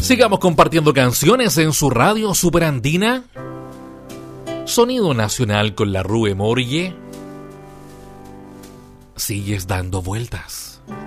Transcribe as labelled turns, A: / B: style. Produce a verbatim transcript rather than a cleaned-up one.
A: Sigamos compartiendo canciones en su radio superandina. Sonido nacional con la Rue Morgue. Sigues dando vueltas.